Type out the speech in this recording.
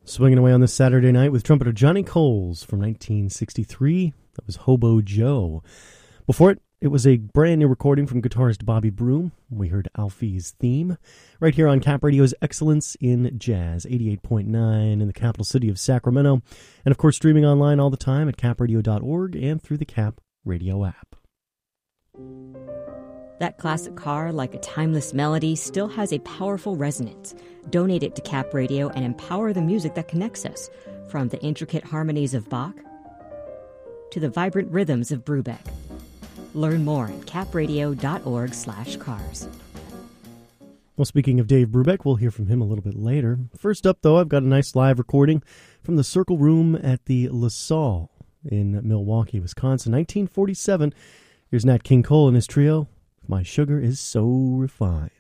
Swinging away on this Saturday night with trumpeter Johnny Coles from 1963. That was Hobo Joe. Before it, it was a brand new recording from guitarist Bobby Broom. We heard Alfie's theme right here on Cap Radio's Excellence in Jazz, 88.9 in the capital city of Sacramento. And of course, streaming online all the time at capradio.org and through the Cap Radio app. That classic car, like a timeless melody, still has a powerful resonance. Donate it to Cap Radio and empower the music that connects us, from the intricate harmonies of Bach to the vibrant rhythms of Brubeck. Learn more at capradio.org/cars. Well, speaking of Dave Brubeck, we'll hear from him a little bit later. First up, though, I've got a nice live recording from the Circle Room at the La Salle in Milwaukee, Wisconsin, 1947. Here's Nat King Cole and his trio, My Sugar Is So Refined.